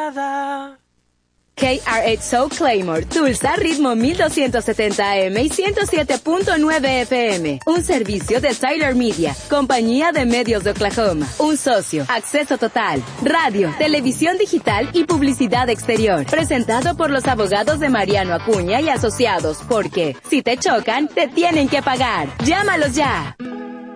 nada. KRXO Claymore, Tulsa, ritmo 1270 AM y 107.9 FM. Un servicio de Tyler Media, compañía de medios de Oklahoma. Un socio, acceso total, radio, televisión digital y publicidad exterior. Presentado por los abogados de Mariano Acuña y Asociados, porque si te chocan, te tienen que pagar. Llámalos ya.